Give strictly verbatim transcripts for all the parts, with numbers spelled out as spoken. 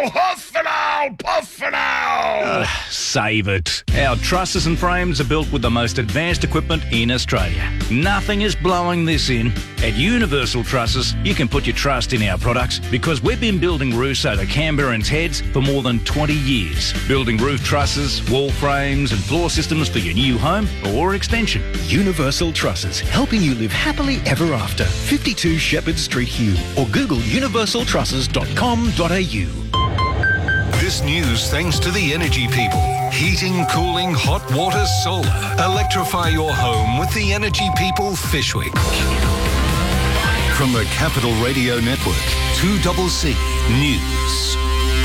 now! Huff and owl! Puff and owl! Uh, save it. Our trusses and frames are built with the most advanced equipment in Australia. Nothing is blowing this in. At Universal Trusses, you can put your trust in our products because we've been building roofs over Canberrans' heads for more than twenty years. Building roof trusses, wall frames and floor systems for your new home or extension. Universal Trusses, helping you live happily ever after. fifty-two Shepherd Street, Hume, or Google universal trusses dot com dot a u. This news thanks to the Energy People. Heating, cooling, hot water, solar. Electrify your home with the Energy People Fishwick. From the Capital Radio Network, two C C News.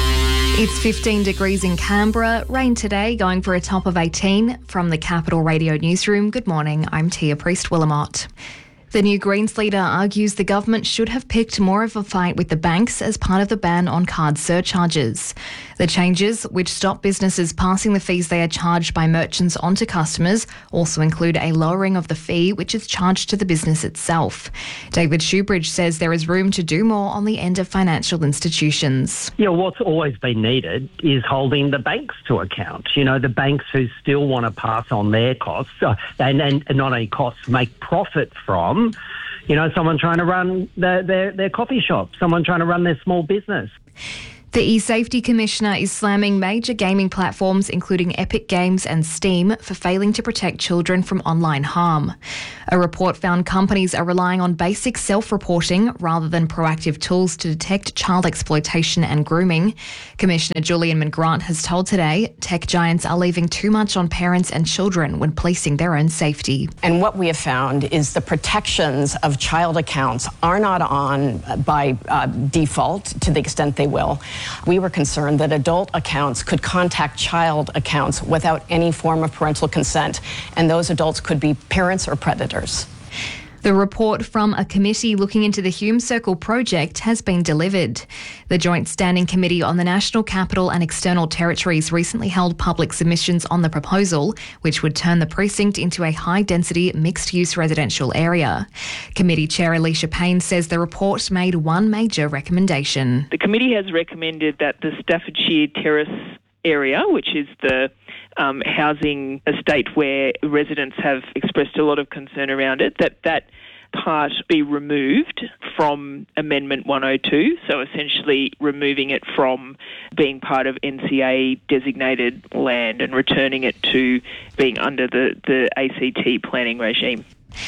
It's fifteen degrees in Canberra. Rain today, going for a top of eighteen. From the Capital Radio Newsroom, good morning. I'm Tia Priest-Willamott. The new Greens leader argues the government should have picked more of a fight with the banks as part of the ban on card surcharges. The changes, which stop businesses passing the fees they are charged by merchants onto customers, also include a lowering of the fee which is charged to the business itself. David Shoebridge says there is room to do more on the end of financial institutions. Yeah, what's always been needed is holding the banks to account. You know, the banks who still want to pass on their costs uh, and, and not only costs, make profit from. You know, someone trying to run their, their, their coffee shop, someone trying to run their small business. The eSafety Commissioner is slamming major gaming platforms, including Epic Games and Steam, for failing to protect children from online harm. A report found companies are relying on basic self-reporting rather than proactive tools to detect child exploitation and grooming. Commissioner Julian McGrath has told Today tech giants are leaving too much on parents and children when policing their own safety. And what we have found is the protections of child accounts are not on by uh, default to the extent they will. We were concerned that adult accounts could contact child accounts without any form of parental consent, and those adults could be parents or predators. The report from a committee looking into the Hume Circle project has been delivered. The Joint Standing Committee on the National Capital and External Territories recently held public submissions on the proposal, which would turn the precinct into a high-density, mixed-use residential area. Committee Chair Alicia Payne says the report made one major recommendation. The committee has recommended that the Staffordshire Terrace area, which is the um, housing estate where residents have expressed a lot of concern around it, that that part be removed from Amendment one oh two, so essentially removing it from being part of N C A designated land and returning it to being under the, the A C T planning regime.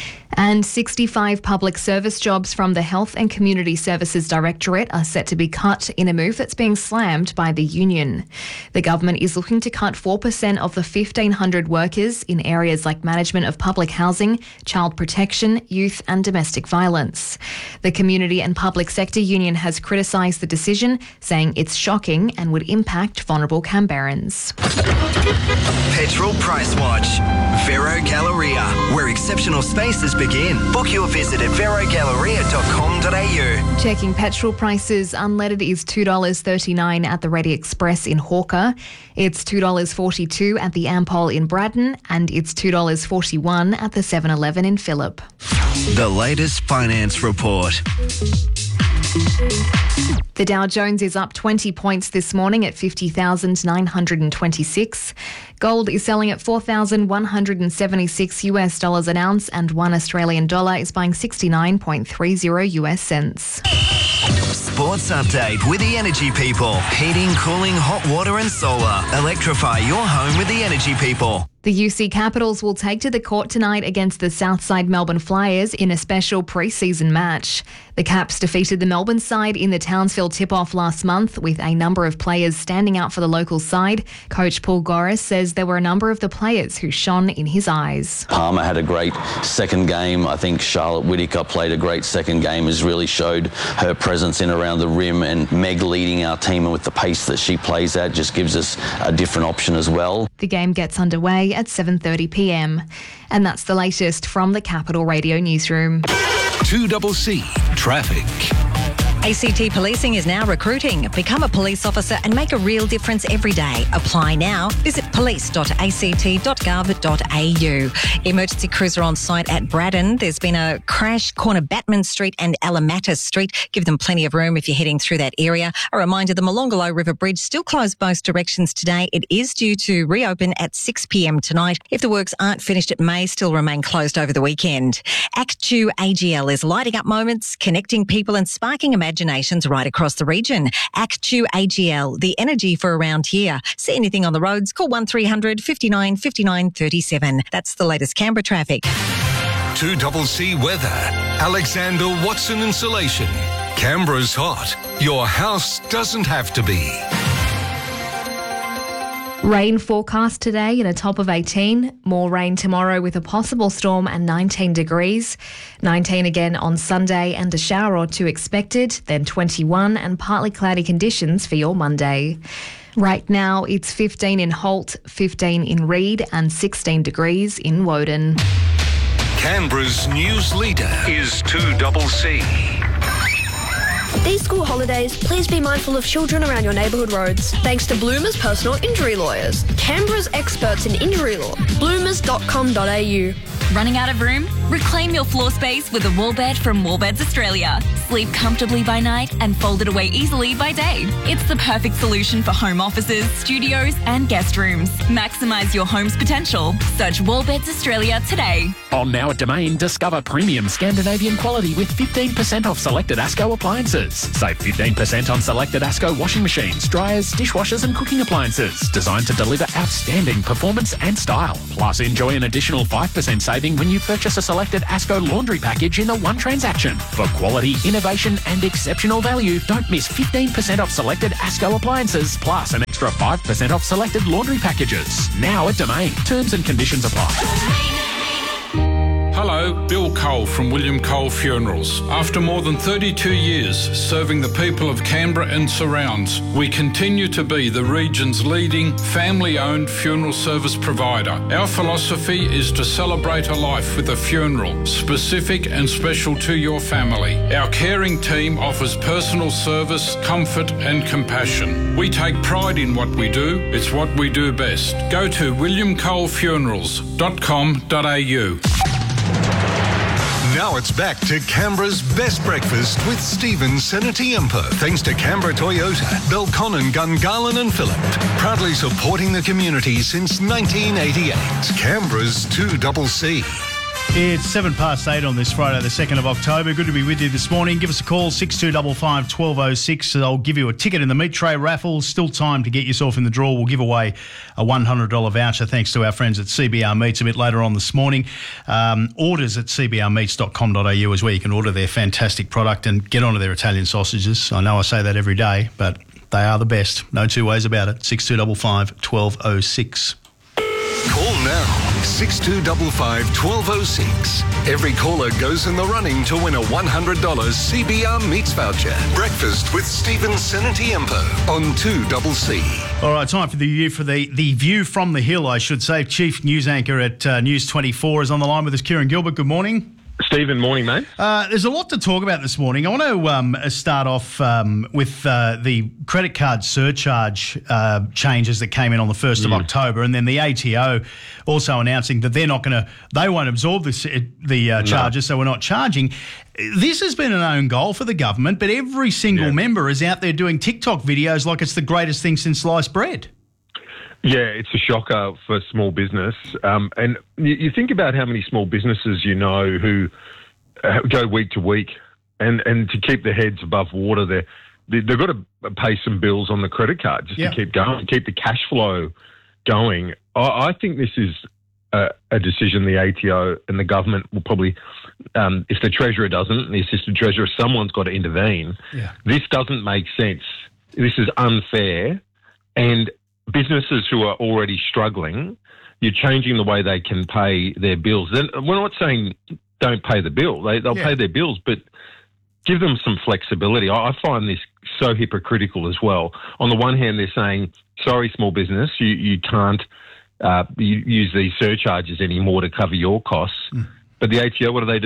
And sixty-five public service jobs from the Health and Community Services Directorate are set to be cut in a move that's being slammed by the union. The government is looking to cut four percent of the fifteen hundred workers in areas like management of public housing, child protection, youth and domestic violence. The Community and Public Sector Union has criticised the decision, saying it's shocking and would impact vulnerable Canberrans. Petrol Price Watch. Vero Galleria, where exceptional spaces begin. Book your visit at vero galleria dot com dot a u. Checking petrol prices, unleaded is two dollars thirty-nine at the Ready Express in Hawker. It's two dollars forty-two at the Ampol in Braddon, and it's two dollars forty-one at the seven eleven in Phillip. The latest finance report. The Dow Jones is up twenty points this morning at fifty thousand nine hundred twenty-six. Gold is selling at four thousand one hundred seventy-six U S dollars an ounce, and one Australian dollar is buying sixty-nine point three zero U S cents. Sports update with the Energy People. Heating, cooling, hot water and solar. Electrify your home with the Energy People. The U C Capitals will take to the court tonight against the Southside Melbourne Flyers in a special pre-season match. The Caps defeated the Melbourne side in the Townsville tip-off last month, with a number of players standing out for the local side. Coach Paul Goris says there were a number of the players who shone in his eyes. Palmer had a great second game. I think Charlotte Whittaker played a great second game, has really showed her presence in around the rim, and Meg leading our team, and with the pace that she plays at just gives us a different option as well. The game gets underway at seven thirty p m. And that's the latest from the Capital Radio Newsroom. two C C Traffic. A C T Policing is now recruiting. Become a police officer and make a real difference every day. Apply now. Visit police dot a c t dot gov dot a u. Emergency crews are on site at Braddon. There's been a crash corner Batman Street and Alamatis Street. Give them plenty of room if you're heading through that area. A reminder, the Molonglo River Bridge still closed both directions today. It is due to reopen at six p m tonight. If the works aren't finished, it may still remain closed over the weekend. Actu A G L is lighting up moments, connecting people and sparking imaginations right across the region. Actu A G L, the energy for around here. See anything on the roads? Call one three hundred fifty-nine fifty-nine thirty-seven. That's the latest Canberra traffic. two C C weather. Alexander Watson Insulation. Canberra's hot. Your house doesn't have to be. Rain forecast today in a top of eighteen. More rain tomorrow with a possible storm and nineteen degrees. nineteen again on Sunday and a shower or two expected. Then twenty-one and partly cloudy conditions for your Monday. Right now it's fifteen in Holt, fifteen in Reed and sixteen degrees in Woden. Canberra's news leader is two C C. These school holidays, please be mindful of children around your neighbourhood roads. Thanks to Bloomers Personal Injury Lawyers, Canberra's experts in injury law. bloomers dot com dot a u. Running out of room? Reclaim your floor space with a wall bed from Wallbeds Australia. Sleep comfortably by night and fold it away easily by day. It's the perfect solution for home offices, studios and guest rooms. Maximise your home's potential. Search Wallbeds Australia today. On now at Domain, discover premium Scandinavian quality with fifteen percent off selected ASCO appliances. Save fifteen percent on selected ASCO washing machines, dryers, dishwashers and cooking appliances. Designed to deliver outstanding performance and style. Plus, enjoy an additional five percent saving when you purchase a selected ASCO laundry package in the one transaction. For quality, innovation and exceptional value, don't miss fifteen percent off selected ASCO appliances, plus an extra five percent off selected laundry packages. Now at Domain. Terms and conditions apply. Hello, Bill Cole from William Cole Funerals. After more than thirty-two years serving the people of Canberra and surrounds, we continue to be the region's leading family-owned funeral service provider. Our philosophy is to celebrate a life with a funeral, specific and special to your family. Our caring team offers personal service, comfort and compassion. We take pride in what we do. It's what we do best. Go to william cole funerals dot com dot a u. Now it's back to Canberra's best breakfast with Stephen Senatiempo. Thanks to Canberra Toyota, Belconnen, Gungahlin and Phillip. Proudly supporting the community since nineteen eighty-eight. Canberra's two C C. It's seven past eight on this Friday, the second of October. Good to be with you this morning. Give us a call, six two five five, one two oh six. I'll give you a ticket in the meat tray raffle. Still time to get yourself in the draw. We'll give away a one hundred dollars voucher thanks to our friends at C B R Meats a bit later on this morning. Um, orders at c b r meats dot com dot a u is where you can order their fantastic product and get onto their Italian sausages. I know I say that every day, but they are the best. No two ways about it. six two five five, one two oh six. Call now, six two five five, one two oh six. Every caller goes in the running to win a one hundred dollars C B R Meats voucher. Breakfast with Stephen Senatiempo on two C C. All right, time for the view for the, the view from the hill, I should say. Chief News Anchor at uh, News twenty-four is on the line with us, Kieran Gilbert. Good morning. Stephen, morning, mate. Uh, there's a lot to talk about this morning. I want to um, start off um, with uh, the credit card surcharge uh, changes that came in on the first mm. of October, and then the A T O also announcing that they're not going to, they won't absorb this, the uh, charges, no. so we're not charging. This has been an own goal for the government, but every single yeah. member is out there doing TikTok videos like it's the greatest thing since sliced bread. Yeah, it's a shocker for small business. Um, and you, you think about how many small businesses you know who uh, go week to week and, and to keep their heads above water, they're, they, they've got to pay some bills on the credit card just yep. to keep going, keep the cash flow going. I, I think this is a, a decision the A T O and the government will probably, um, if the Treasurer doesn't, the Assistant Treasurer, someone's got to intervene. Yeah. This doesn't make sense. This is unfair. And businesses who are already struggling, you're changing the way they can pay their bills. Then we're not saying don't pay the bill. They, they'll yeah. pay their bills, but give them some flexibility. I, I find this so hypocritical as well. On the one hand, they're saying, sorry, small business, you, you can't uh, you use these surcharges anymore to cover your costs. Mm. But the A T O, what do they do?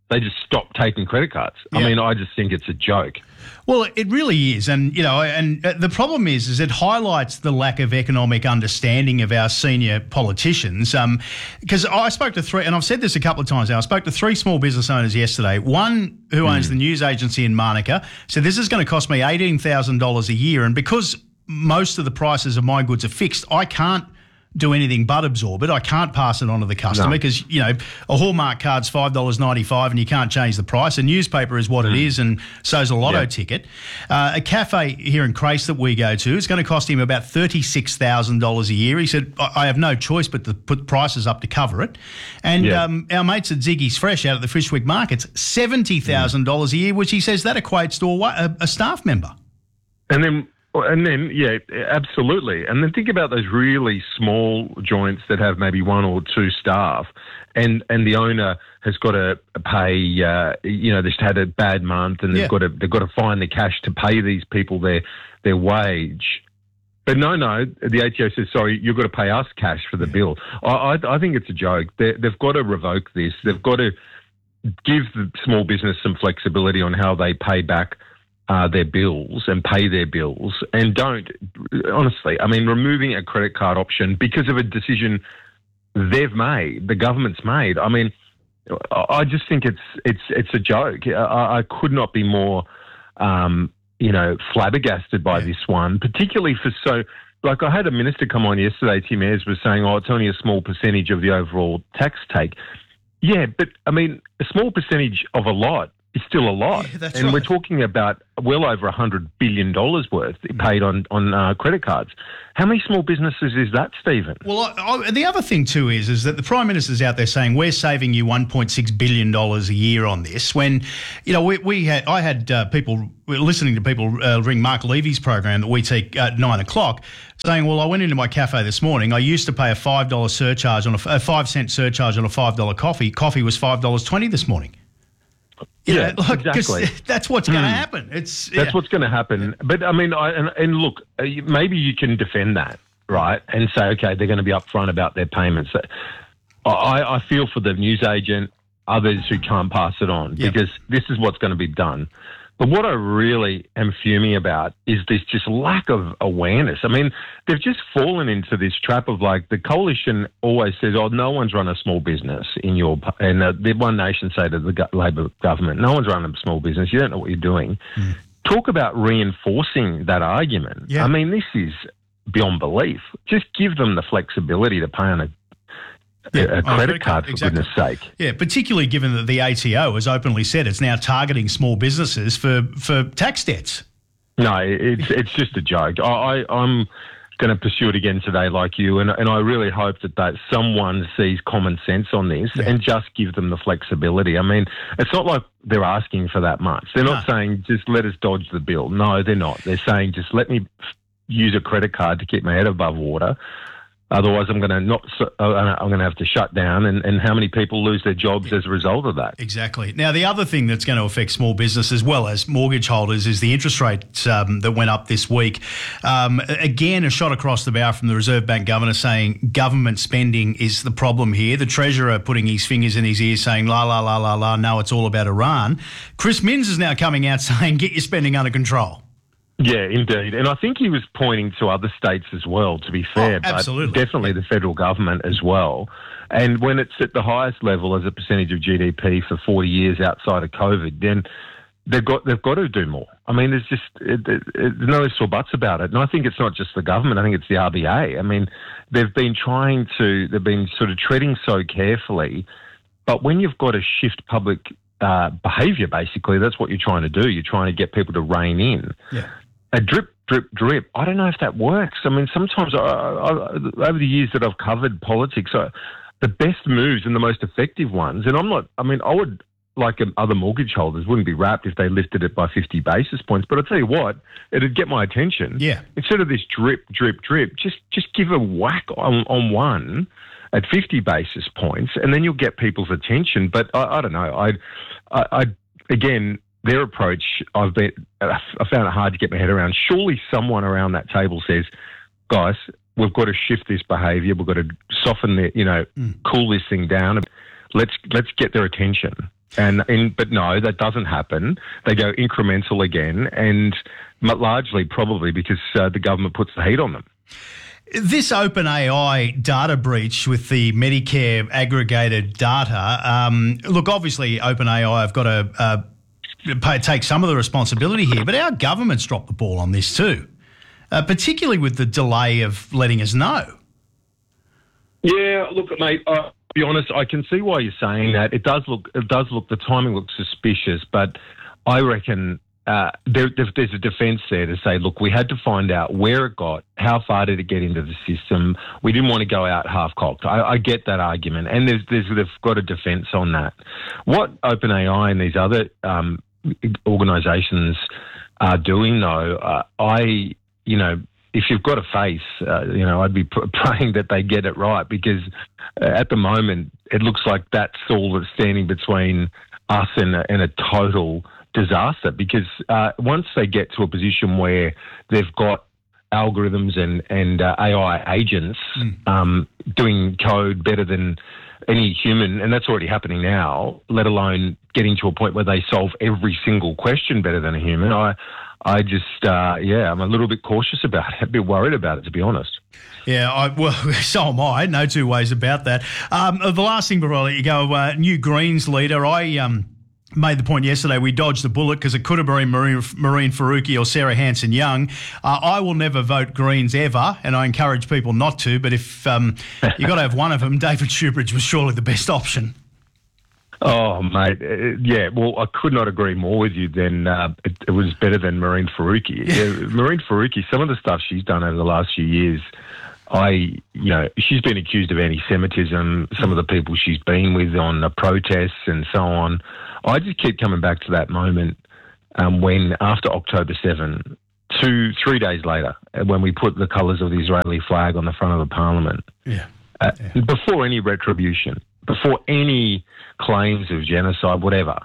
they just stop taking credit cards. I Yeah. mean, I just think it's a joke. Well, it really is, and you know, and uh, the problem is, is it highlights the lack of economic understanding of our senior politicians. Um, because I spoke to three, and I've said this a couple of times now. I spoke to three small business owners yesterday. One who owns the news agency in Monica said this is going to cost me eighteen thousand dollars a year, and because most of the prices of my goods are fixed, I can't do anything but absorb it. I can't pass it on to the customer No. because, you know, a Hallmark card's five dollars ninety-five and you can't change the price. A newspaper is what it is, and so's a lotto Yeah. ticket. Uh, a cafe here in Crace that we go to is going to cost him about thirty-six thousand dollars a year. He said, I I have no choice but to put prices up to cover it. And Yeah. um, our mates at Ziggy's Fresh out at the Frishwick Markets, seventy thousand dollars a year, which he says that equates to a, wa- a, a staff member. And then, and then, yeah, absolutely. And then think about those really small joints that have maybe one or two staff, and, and the owner has got to pay. Uh, you know, they've had a bad month, and they've Yeah. got to they've got to find the cash to pay these people their their wage. But no, no, the A T O says, sorry, you've got to pay us cash for the bill. I, I, I think it's a joke. They, they've got to revoke this. They've got to give the small business some flexibility on how they pay back Uh, their bills and pay their bills, and don't, honestly, I mean, removing a credit card option because of a decision they've made, the government's made. I mean, I I just think it's it's it's a joke. I, I could not be more, um, you know, flabbergasted by this one, particularly for so. Like I had a minister come on yesterday, Tim Ayres was saying, "Oh, it's only a small percentage of the overall tax take." Yeah, but I mean, a small percentage of a lot is still a lot, Yeah, that's and right. we're talking about well over a hundred billion dollars worth paid on on uh, credit cards. How many small businesses is that, Stephen? Well, I, I, the other thing too is is that the Prime Minister's out there saying we're saving you one point six billion dollars a year on this. When, you know, we, we had I had uh, people we were listening to people uh, ring Mark Levy's program that we take at nine o'clock, saying, "Well, I went into my cafe this morning. I used to pay a five dollar surcharge on a, a five cent surcharge on a five dollar coffee. Coffee was five dollars twenty this morning." You Yeah, know, look, 'cause exactly. That's what's going to Mm. happen. It's That's yeah. what's going to happen. But I mean, I, and, and look, uh, you- maybe you can defend that, right? And say, okay, they're going to be upfront about their payments. I, I feel for the newsagent, others who can't pass it on, Yep. because this is what's going to be done. But what I really am fuming about is this just lack of awareness. I mean, they've just fallen into this trap of, like, the coalition always says, oh, no one's run a small business in your, and uh, the One Nation say to the go- Labor government, no one's run a small business, you don't know what you're doing. Mm. Talk about reinforcing that argument. Yeah. I mean, this is beyond belief. Just give them the flexibility to pay on a, Yeah, a on a credit credit card, card, for exactly. goodness sake. Yeah, particularly given that the A T O has openly said it's now targeting small businesses for, for tax debts. No, it's it's just a joke. I, I, I'm going to pursue it again today, like you, and and I really hope that, that someone sees common sense on this and just give them the flexibility. I mean, it's not like they're asking for that much. They're not saying just let us dodge the bill. No, they're not. They're saying just let me use a credit card to keep my head above water. Otherwise, I'm going to not. I'm going to have to shut down, and, and how many people lose their jobs as a result of that? Exactly. Now, the other thing that's going to affect small business as well as mortgage holders is the interest rate um, that went up this week. Um, again, a shot across the bow from the Reserve Bank governor saying government spending is the problem here. The Treasurer putting his fingers in his ears saying, la, la, la, la, la, no, it's all about Iran. Chris Minns is now coming out saying, get your spending under control. Yeah, indeed. And I think he was pointing to other states as well, to be fair. Oh, absolutely. But definitely the federal government as well. And when it's at the highest level as a percentage of G D P for forty years outside of COVID, then they've got they've got to do more. I mean, there's just it, it, it, no ifs or buts about it. And I think it's not just the government. I think it's the R B A. I mean, they've been trying to, they've been sort of treading so carefully. But when you've got to shift public uh, behaviour, basically, that's what you're trying to do. You're trying to get people to rein in. Yeah. A drip, drip, drip. I don't know if that works. I mean, sometimes I, I, over the years that I've covered politics, I, the best moves and the most effective ones, and I'm not, I mean, I would, like um, other mortgage holders, wouldn't be wrapped if they lifted it by fifty basis points. But I'll tell you what, it'd get my attention. Yeah. Instead of this drip, drip, drip, just just give a whack on, on one at fifty basis points, and then you'll get people's attention. But I, I don't know. I, I, I again, their approach, I've been, I found it hard to get my head around. Surely someone around that table says, guys, we've got to shift this behaviour. We've got to soften the, you know, Mm. cool this thing down. Let's let's get their attention. And, and but no, that doesn't happen. They go incremental again, and largely probably because uh, the government puts the heat on them. This OpenAI data breach with the Medicare aggregated data, um, look, obviously OpenAI have got to uh, pay, take some of the responsibility here, but our government's dropped the ball on this too, uh, particularly with the delay of letting us know. Yeah, look, mate, uh, to be honest, I can see why you're saying that. It does look, it does look, the timing looks suspicious, but I reckon uh, there, there's a defence there to say, look, we had to find out where it got, how far did it get into the system. We didn't want to go out half-cocked. I, I get that argument, and there's, there's, they've got a defence on that. What OpenAI and these other um, organisations are doing, though, uh, I, you know, if you've got a face, uh, you know, I'd be pr- praying that they get it right, because uh, at the moment it looks like that's all that's standing between us and a, and a total disaster. Because uh, once they get to a position where they've got algorithms and and uh, A I agents mm. um, doing code better than any human, and that's already happening now, let alone getting to a point where they solve every single question better than a human, I. I just, uh, yeah, I'm a little bit cautious about it, a bit worried about it, to be honest. Yeah, I, well, so am I. No two ways about that. Um, the last thing before I let you go, uh, new Greens leader, I um, made the point yesterday we dodged the bullet because it could have been Maureen, Maureen Faruqi or Sarah Hanson-Young. Uh, I will never vote Greens ever, and I encourage people not to, but if um, you've got to have one of them, David Shoebridge was surely the best option. Oh, mate, uh, yeah, well, I could not agree more with you. Then uh, it, it was better than Maureen Faruqi. Yeah, Maureen Faruqi, some of the stuff she's done over the last few years, I, you know, she's been accused of anti-Semitism, some of the people she's been with on the protests and so on. I just keep coming back to that moment um, when, after October seventh, two, three days later, when we put the colours of the Israeli flag on the front of the parliament, yeah. Uh, yeah. before any retribution, before any claims of genocide, whatever,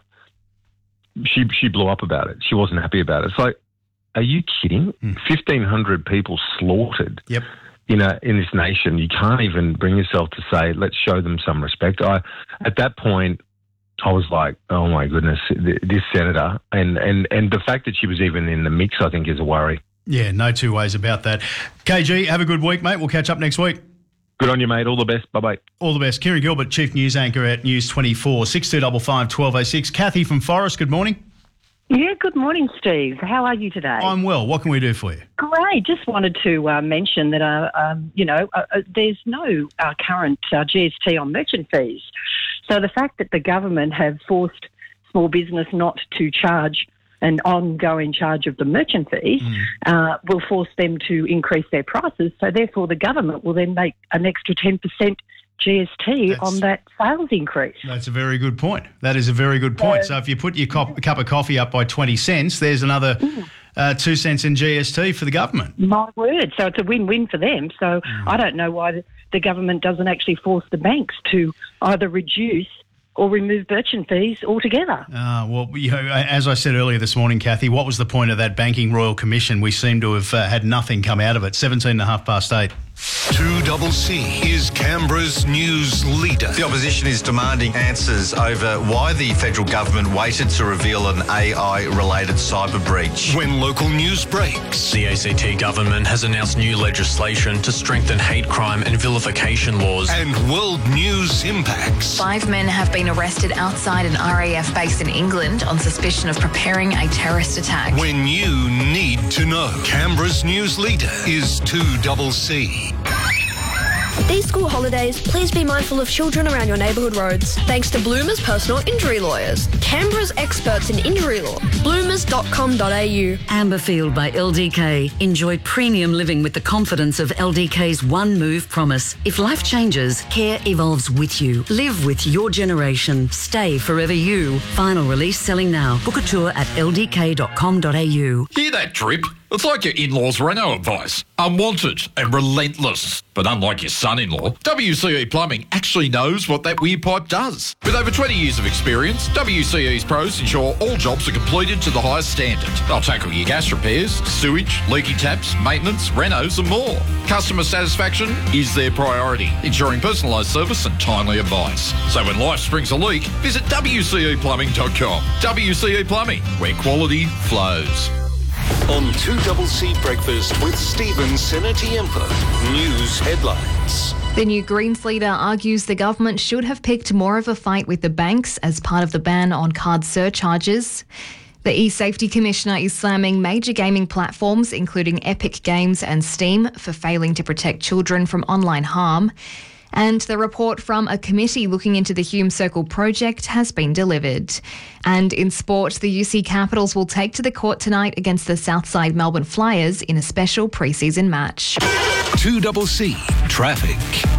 she she blew up about it. She wasn't happy about it. It's like, are you kidding? Mm. fifteen hundred people slaughtered yep. in a in this nation. You can't even bring yourself to say, let's show them some respect. I at that point, I was like, oh my goodness, this senator, and, and, and the fact that she was even in the mix, I think, is a worry. Yeah, no two ways about that. K G, have a good week, mate. We'll catch up next week. Good on you, mate. All the best. Bye-bye. All the best. Kieran Gilbert, Chief News Anchor at News twenty-four, six two five five, one two oh six. Kathy from Forest, good morning. Yeah, good morning, Steve. How are you today? I'm well. What can we do for you? Great. Just wanted to uh, mention that, uh, um, you know, uh, uh, there's no uh, current uh, G S T on merchant fees. So the fact that the government have forced small business not to charge an ongoing charge of the merchant fees mm. uh, will force them to increase their prices. So therefore the government will then make an extra ten percent G S T that's, on that sales increase. That's a very good point. That is a very good point. So, so if you put your cop, cup of coffee up by twenty cents, there's another mm. uh, two cents in G S T for the government. My word. So it's a win-win for them. So mm. I don't know why the, the government doesn't actually force the banks to either reduce or remove merchant fees altogether. Uh, well, you know, as I said earlier this morning, Kathy, what was the point of that Banking Royal Commission? We seem to have uh, had nothing come out of it. seventeen and a half past eight. two C C is Canberra's news leader. The opposition is demanding answers over why the federal government waited to reveal an A I-related cyber breach. When local news breaks. The A C T government has announced new legislation to strengthen hate crime and vilification laws. And world news impacts. Five men have been arrested outside an R A F base in England on suspicion of preparing a terrorist attack. When you need to know. Canberra's news leader is two C C. These school holidays, please be mindful of children around your neighbourhood roads. Thanks to Bloomers Personal Injury Lawyers, Canberra's experts in injury law. bloomers dot com dot a u. Amberfield by L D K. Enjoy premium living with the confidence of L D K's One Move promise. If life changes, care evolves with you. Live with your generation. Stay forever you. Final release selling now. Book a tour at L D K dot com dot a u. Hear that drip? It's like your in-laws' Renault advice. Unwanted and relentless. But unlike your son-in-law, W C E Plumbing actually knows what that weird pipe does. With over twenty years of experience, W C E's pros ensure all jobs are completed to the highest standard. They'll tackle your gas repairs, sewage, leaky taps, maintenance, renos and more. Customer satisfaction is their priority, ensuring personalised service and timely advice. So when life springs a leak, visit W C E plumbing dot com. W C E Plumbing, where quality flows. On two C Breakfast with Stephen Senatiempo. News headlines. The new Greens leader argues the government should have picked more of a fight with the banks as part of the ban on card surcharges. The e-Safety Commissioner is slamming major gaming platforms, including Epic Games and Steam, for failing to protect children from online harm. And the report from a committee looking into the Hume Circle project has been delivered. And in sport, the U C Capitals will take to the court tonight against the Southside Melbourne Flyers in a special pre-season match. two C Traffic.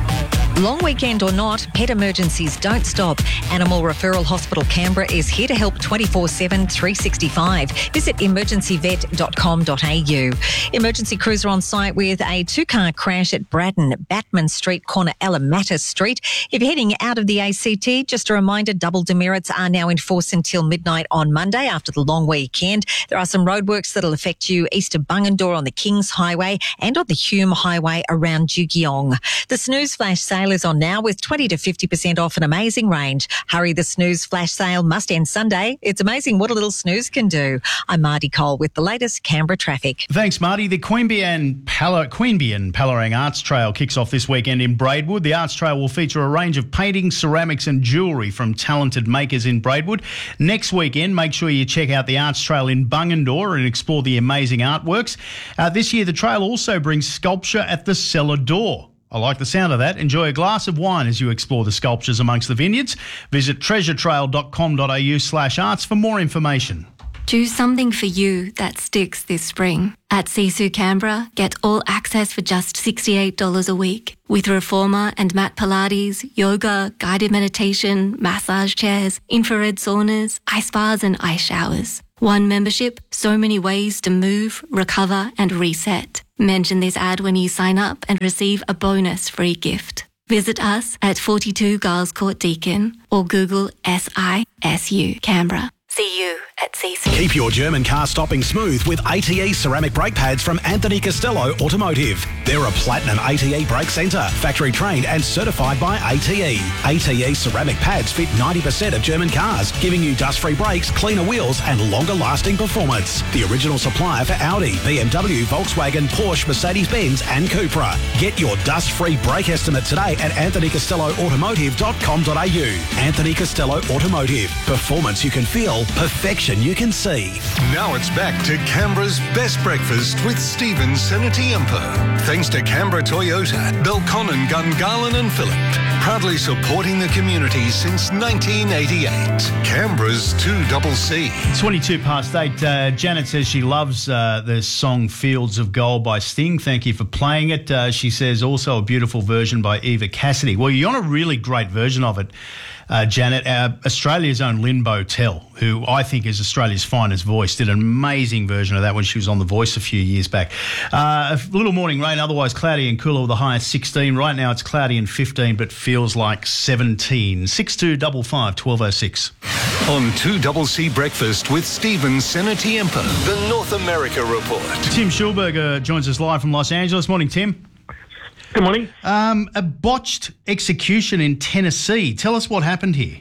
Long weekend or not, pet emergencies don't stop. Animal Referral Hospital Canberra is here to help twenty-four seven, three sixty-five. Visit emergency vet dot com dot a u. Emergency crews are on site with a two-car crash at Braddon, Batman Street, corner Alamatta Street. If you're heading out of the A C T, just a reminder, double demerits are now in force until midnight on Monday after the long weekend. There are some roadworks that'll affect you east of Bungendore on the Kings Highway and on the Hume Highway around Jugiong. The Snooze Flash Sale is on now with twenty to fifty percent off an amazing range. Hurry, the Snooze Flash Sale must end Sunday. It's amazing what a little snooze can do. I'm Marty Cole with the latest Canberra traffic. Thanks, Marty. The Queanbeyan Palo- Queanbeyan Palarang Arts Trail kicks off this weekend in Braidwood. The Arts Trail will feature a range of paintings, ceramics and jewellery from talented makers in Braidwood. Next weekend, make sure you check out the Arts Trail in Bungendore and explore the amazing artworks. Uh, this year, the trail also brings sculpture at the cellar door. I like the sound of that. Enjoy a glass of wine as you explore the sculptures amongst the vineyards. Visit treasure trail dot com dot a u slash arts for more information. Do something for you that sticks this spring. At Sisu Canberra, get all access for just sixty-eight dollars a week with reformer and mat Pilates, yoga, guided meditation, massage chairs, infrared saunas, ice baths and ice showers. One membership, so many ways to move, recover and reset. Mention this ad when you sign up and receive a bonus free gift. Visit us at forty-two Giles Court Deakin or Google S I S U Canberra. See you at C C. Keep your German car stopping smooth with A T E ceramic brake pads from Anthony Costello Automotive. They're a platinum A T E brake centre, factory trained and certified by A T E. A T E ceramic pads fit ninety percent of German cars, giving you dust-free brakes, cleaner wheels and longer-lasting performance. The original supplier for Audi, B M W, Volkswagen, Porsche, Mercedes-Benz and Cupra. Get your dust-free brake estimate today at anthony costello automotive dot com dot a u. Anthony Costello Automotive. Performance you can feel, perfection you can see. Now it's back to Canberra's best breakfast with Stephen Senatiempo. Thanks to Canberra Toyota, Belconnen, Gungahlin and Phillip. Proudly supporting the community since nineteen eighty-eight. Canberra's two C. twenty-two past eight. Uh, Janet says she loves uh, the song Fields of Gold by Sting. Thank you for playing it. Uh, she says also a beautiful version by Eva Cassidy. Well, you're on a really great version of it. Uh, Janet, uh, Australia's own Lynn Botel, who I think is Australia's finest voice, did an amazing version of that when she was on The Voice a few years back. Uh, a little morning rain, otherwise cloudy and cooler with a high of sixteen. Right now it's cloudy and fifteen, but feels like seventeen. six two five five, one two oh six. On two C Breakfast with Stephen Senatiempo, the North America Report. Tim Schulberger joins us live from Los Angeles. Morning, Tim. Good morning. Um, a botched execution in Tennessee. Tell us what happened here.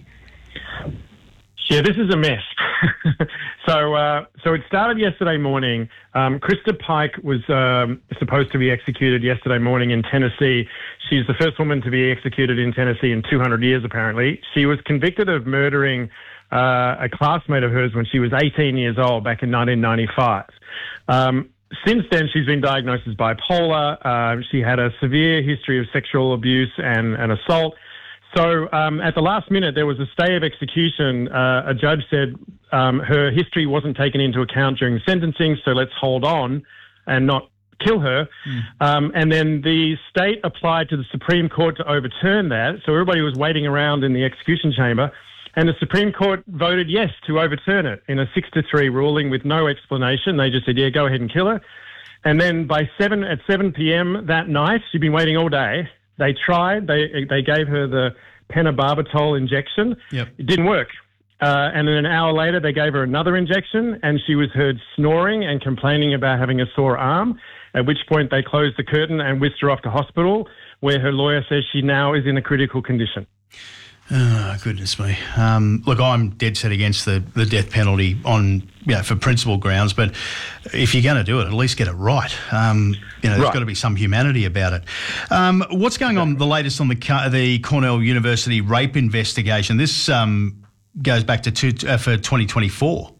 Yeah, this is a mess. so, uh, so it started yesterday morning. Um, Krista Pike was um, supposed to be executed yesterday morning in Tennessee. She's the first woman to be executed in Tennessee in two hundred years, apparently. She was convicted of murdering uh, a classmate of hers when she was eighteen years old back in nineteen ninety-five. Um, Since then, she's been diagnosed as bipolar. Uh, she had a severe history of sexual abuse and, and assault. So um, at the last minute, there was a stay of execution. Uh, a judge said um, her history wasn't taken into account during sentencing, so let's hold on and not kill her. Mm. Um, and then the state applied to the Supreme Court to overturn that. So everybody was waiting around in the execution chamber. And the Supreme Court voted yes to overturn it in a six to three ruling with no explanation. They just said, yeah, go ahead and kill her. And then by seven at seven p.m. that night, she'd been waiting all day. They tried. They they gave her the pentobarbital injection. Yep. It didn't work. Uh, and then an hour later, they gave her another injection, and she was heard snoring and complaining about having a sore arm, at which point they closed the curtain and whisked her off to hospital, where her lawyer says she now is in a critical condition. Oh, goodness me. Um, look, I'm dead set against the, the death penalty on, you know, for principle grounds, but if you're going to do it, at least get it right. Um, you know, there's Right. got to be some humanity about it. Um, what's going on, the latest on the Ca- the Cornell University rape investigation? This um, goes back to two, uh, for twenty twenty-four.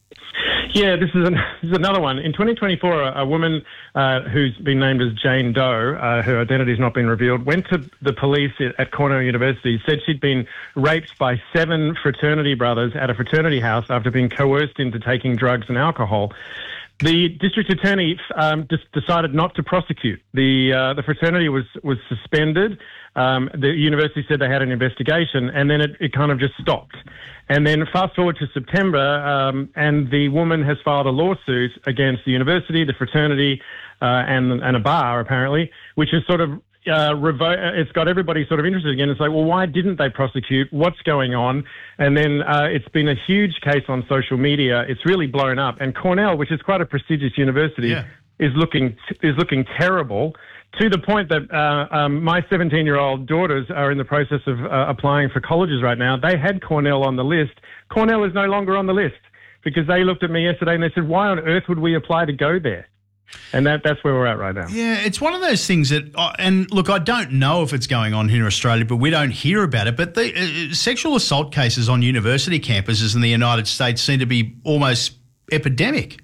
Yeah, this is, an, this is another one. In twenty twenty-four, a, a woman uh, who's been named as Jane Doe, uh, her identity has not been revealed, went to the police at, at Cornell University, said she'd been raped by seven fraternity brothers at a fraternity house after being coerced into taking drugs and alcohol. The district attorney um, just decided not to prosecute. The uh, the fraternity was was suspended. Um, the university said they had an investigation, and then it, it kind of just stopped. And then fast forward to September, um, and the woman has filed a lawsuit against the university, the fraternity, uh, and and a bar apparently, which is sort of uh, revo- it's got everybody sort of interested again. It's like, well, why didn't they prosecute? What's going on? And then uh, it's been a huge case on social media. It's really blown up. And Cornell, which is quite a prestigious university, Yeah. is looking is looking terrible. To the point that uh, um, my seventeen-year-old daughters are in the process of uh, applying for colleges right now. They had Cornell on the list. Cornell is no longer on the list because they looked at me yesterday and they said, why on earth would we apply to go there? And that that's where we're at right now. Yeah, it's one of those things that, uh, and look, I don't know if it's going on here in Australia, but we don't hear about it. But the uh, sexual assault cases on university campuses in the United States seem to be almost epidemic.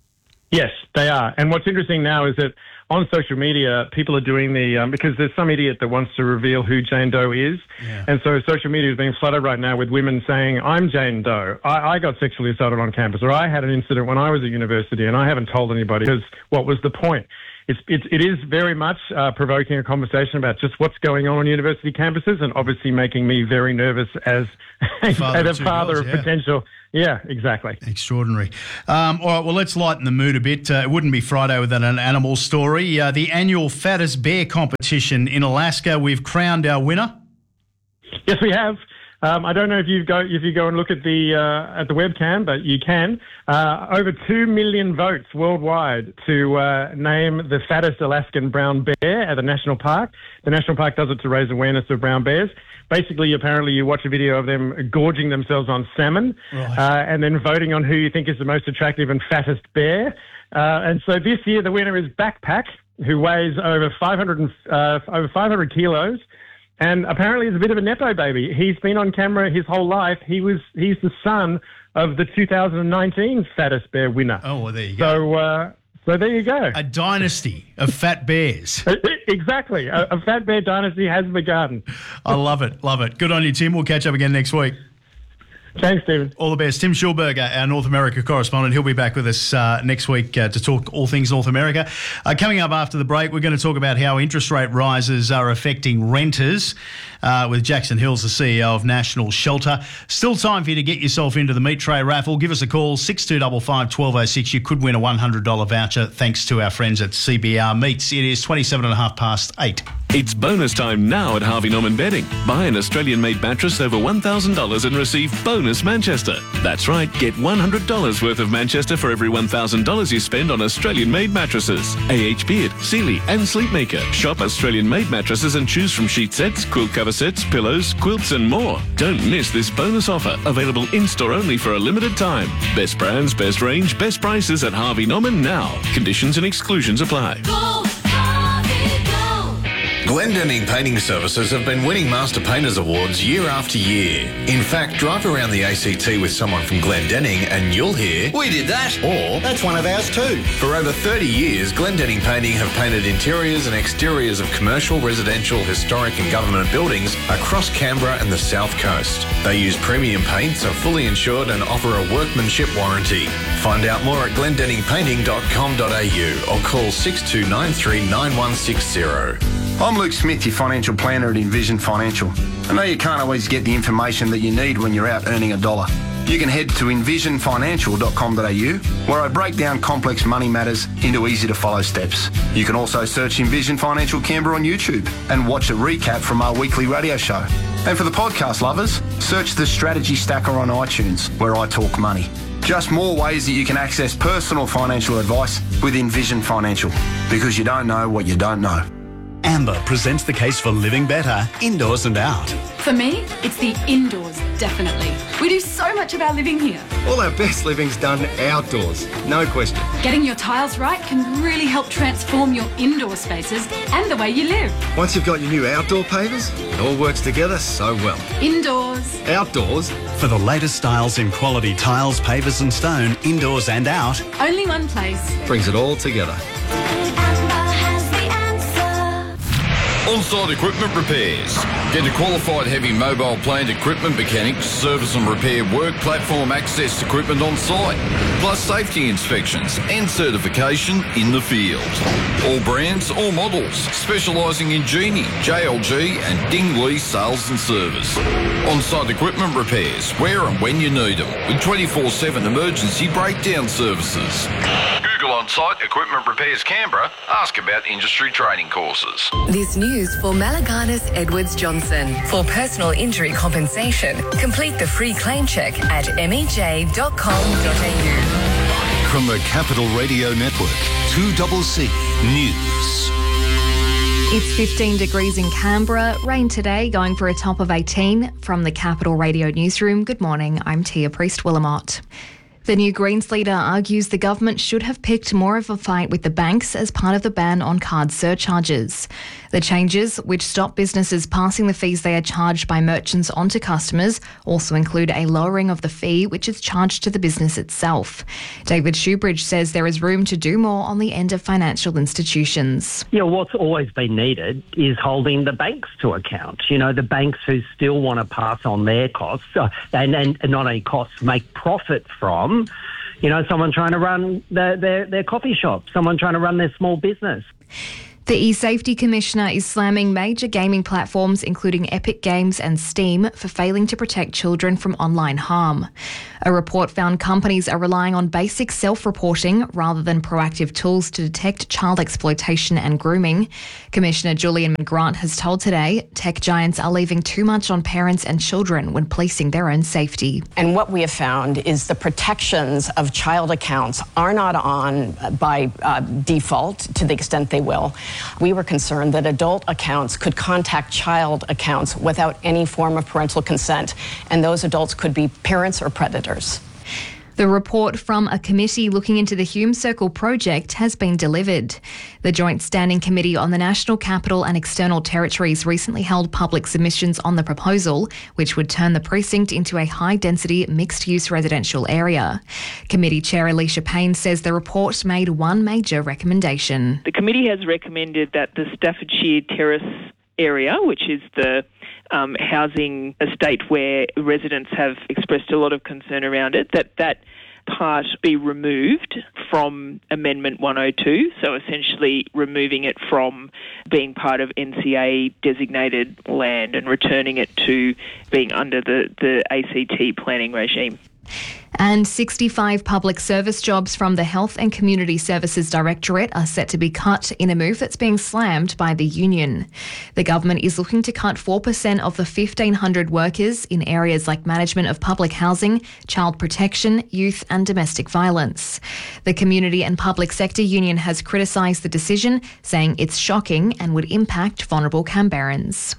Yes, they are. And what's interesting now is that on social media, people are doing the, um, because there's some idiot that wants to reveal who Jane Doe is. Yeah. And so social media is being flooded right now with women saying, I'm Jane Doe. I, I got sexually assaulted on campus, or I had an incident when I was at university and I haven't told anybody because what was the point? It's, it's, it is very much uh, provoking a conversation about just what's going on on university campuses and obviously making me very nervous as, Father as of a two father girls, of yeah. potential. Yeah, exactly. Extraordinary. Um, all right, well, let's lighten the mood a bit. Uh, it wouldn't be Friday without an animal story. Uh, the annual Fattest Bear competition in Alaska, we've crowned our winner. Yes, we have. Um, I don't know if you go if you go and look at the uh, at the webcam, but you can. Uh, over two million votes worldwide to uh, name the fattest Alaskan brown bear at the national park. The national park does it to raise awareness of brown bears. Basically, apparently, you watch a video of them gorging themselves on salmon, Right. uh, and then voting on who you think is the most attractive and fattest bear. Uh, and so this year, the winner is Backpack, who weighs over five hundred uh, over five hundred kilos. And apparently he's a bit of a nepo baby. He's been on camera his whole life. He was he's the son of the two thousand nineteen Fattest Bear winner. Oh, well, there you go. So, uh, so there you go. A dynasty of fat bears. Exactly. A, a fat bear dynasty has begun. I love it, love it. Good on you, Tim. We'll catch up again next week. Thanks, Stephen. All the best. Tim Schulberger, our North America correspondent. He'll be back with us uh, next week uh, to talk all things North America. Uh, coming up after the break, we're going to talk about how interest rate rises are affecting renters uh, with Jackson Hills, the C E O of National Shelter. Still time for you to get yourself into the meat tray raffle. Give us a call, six two five five, one two zero six. You could win a one hundred dollars voucher thanks to our friends at C B R Meats. It is twenty-seven and a half past eight. It's bonus time now at Harvey Norman Bedding. Buy an Australian-made mattress over one thousand dollars and receive bonus Manchester. That's right, get one hundred dollars worth of Manchester for every one thousand dollars you spend on Australian-made mattresses. A H Beard, Sealy and Sleepmaker. Shop Australian-made mattresses and choose from sheet sets, quilt cover sets, pillows, quilts and more. Don't miss this bonus offer, available in-store only for a limited time. Best brands, best range, best prices at Harvey Norman now. Conditions and exclusions apply. Glendenning Painting Services have been winning Master Painters Awards year after year. In fact, drive around the A C T with someone from Glendenning and you'll hear, "We did that," or "That's one of ours too." For over thirty years, Glendenning Painting have painted interiors and exteriors of commercial, residential, historic and government buildings across Canberra and the South Coast. They use premium paints, are fully insured and offer a workmanship warranty. Find out more at glendenning painting dot com dot a u or call six two nine three, nine one six zero. I'm Luke Smith, your financial planner at Envision Financial. I know you can't always get the information that you need when you're out earning a dollar. You can head to envision financial dot com dot a u, where I break down complex money matters into easy-to-follow steps. You can also search Envision Financial Canberra on YouTube and watch a recap from our weekly radio show. And for the podcast lovers, search the Strategy Stacker on iTunes, where I talk money. Just more ways that you can access personal financial advice with Envision Financial, because you don't know what you don't know. Amber presents the case for living better, indoors and out. For me, it's the indoors, definitely. We do so much of our living here. All our best living's done outdoors, no question. Getting your tiles right can really help transform your indoor spaces and the way you live. Once you've got your new outdoor pavers, it all works together so well. Indoors. Outdoors. For the latest styles in quality tiles, pavers and stone, indoors and out. Only one place. Brings it all together. On-site equipment repairs. Get a qualified heavy mobile plant equipment mechanic, service and repair work platform access equipment on site, plus safety inspections and certification in the field. All brands, all models, specialising in Genie, J L G and Dingley sales and service. On-site equipment repairs, where and when you need them, with twenty-four seven emergency breakdown services. Google On-Site Equipment Repairs Canberra. Ask about industry training courses. This news for Malaganas Edwards Johnson. For personal injury compensation, complete the free claim check at m e j dot com dot a u. From the Capital Radio Network, two C C News. It's fifteen degrees in Canberra. Rain today, going for a top of eighteen. From the Capital Radio Newsroom, good morning. I'm Tia Priest-Willamott. The new Greens leader argues the government should have picked more of a fight with the banks as part of the ban on card surcharges. The changes, which stop businesses passing the fees they are charged by merchants onto customers, also include a lowering of the fee which is charged to the business itself. David Shoebridge says there is room to do more on the end of financial institutions. Yeah, what's always been needed is holding the banks to account. You know, the banks who still want to pass on their costs uh, and, and not only costs, make profit from, you know, someone trying to run their, their, their coffee shop, someone trying to run their small business. The e-Safety Commissioner is slamming major gaming platforms including Epic Games and Steam for failing to protect children from online harm. A report found companies are relying on basic self-reporting rather than proactive tools to detect child exploitation and grooming. Commissioner Julian McGrath has told Today tech giants are leaving too much on parents and children when policing their own safety. And what we have found is the protections of child accounts are not on by uh, default to the extent they will. We were concerned that adult accounts could contact child accounts without any form of parental consent, and those adults could be parents or predators. The report from a committee looking into the Hume Circle project has been delivered. The Joint Standing Committee on the National Capital and External Territories recently held public submissions on the proposal, which would turn the precinct into a high-density mixed-use residential area. Committee Chair Alicia Payne says the report made one major recommendation. The committee has recommended that the Staffordshire Terrace area, which is the um, housing estate where residents have expressed a lot of concern around it, that that part be removed from Amendment one oh two, so essentially removing it from being part of N C A designated land and returning it to being under the, the A C T planning regime. And sixty-five public service jobs from the Health and Community Services Directorate are set to be cut in a move that's being slammed by the union. The government is looking to cut four percent of the fifteen hundred workers in areas like management of public housing, child protection, youth and domestic violence. The Community and Public Sector Union has criticised the decision, saying it's shocking and would impact vulnerable Canberrans.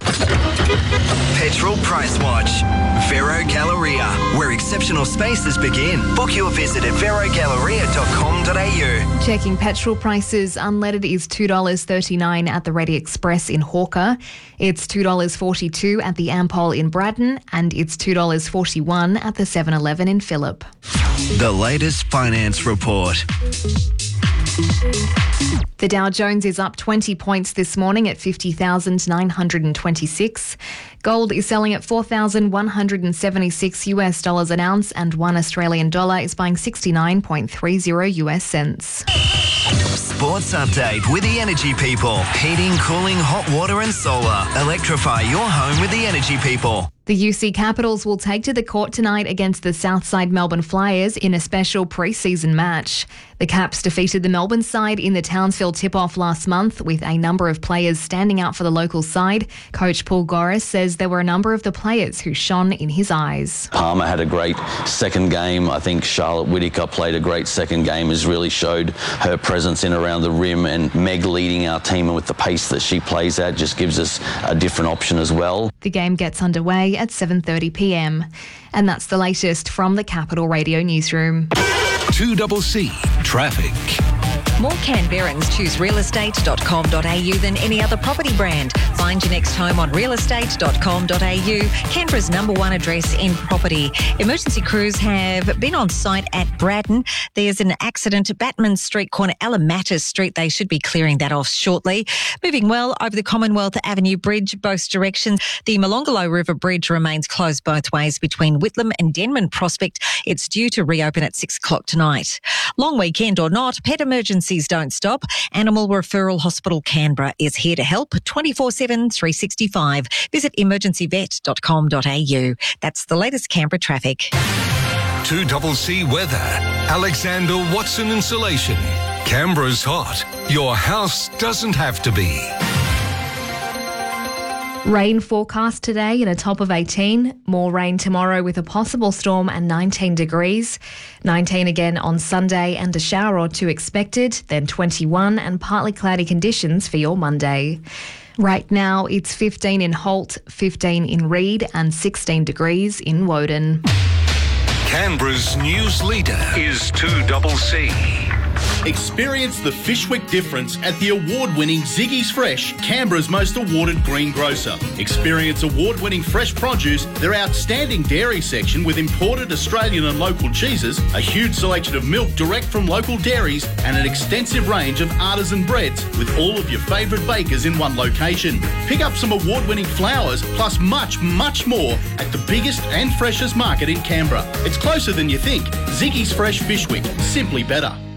Petrol Price Watch. Vero Galleria, where exceptional spaces begin. Book your visit at vero galleria dot com dot a u. Checking petrol prices, unleaded is two dollars thirty-nine at the Ready Express in Hawker. It's two dollars forty-two at the Ampol in Braddon, and it's two dollars forty-one at the seven eleven in Phillip. The latest finance report. The Dow Jones is up twenty points this morning at fifty thousand nine hundred twenty-six. Gold is selling at four thousand one hundred seventy-six US dollars an ounce, and one Australian dollar is buying sixty-nine point three zero US cents. Sports update with the Energy People. Heating, cooling, hot water and solar. Electrify your home with the Energy People. The U C Capitals will take to the court tonight against the Southside Melbourne Flyers in a special pre-season match. The Caps defeated the Melbourne side in the Townsville tip-off last month, with a number of players standing out for the local side. Coach Paul Goris says there were a number of the players who shone in his eyes. Palmer had a great second game. I think Charlotte Whittaker played a great second game, has really showed her presence in around the rim, and Meg leading our team and with the pace that she plays at just gives us a different option as well. The game gets underway at seven thirty p m. And that's the latest from the Capital Radio Newsroom. two C C Traffic. More Canberrans choose real estate dot com dot a u than any other property brand. Find your next home on real estate dot com dot a u, Canberra's number one address in property. Emergency crews have been on site at Braddon. There's an accident at Batman Street corner, Alamattis Street. They should be clearing that off shortly. Moving well over the Commonwealth Avenue Bridge, both directions. The Molonglo River Bridge remains closed both ways between Whitlam and Denman Prospect. It's due to reopen at six o'clock tonight. Long weekend or not, pet emergencies don't stop. Animal Referral Hospital Canberra is here to help twenty-four seven, three sixty-five. Visit emergency vet dot com dot a u. That's the latest Canberra traffic. two C C Weather. Alexander Watson Insulation. Canberra's hot. Your house doesn't have to be. Rain forecast today in a top of eighteen. More rain tomorrow with a possible storm and nineteen degrees. nineteen again on Sunday and a shower or two expected. Then twenty-one and partly cloudy conditions for your Monday. Right now it's fifteen in Holt, fifteen in Reed and sixteen degrees in Woden. Canberra's news leader is two C C. Experience the Fishwick difference at the award-winning Ziggy's Fresh, Canberra's most awarded green grocer. Experience award-winning fresh produce, their outstanding dairy section with imported Australian and local cheeses, a huge selection of milk direct from local dairies, and an extensive range of artisan breads with all of your favourite bakers in one location. Pick up some award-winning flowers plus much, much more at the biggest and freshest market in Canberra. It's closer than you think. Ziggy's Fresh Fishwick, simply better.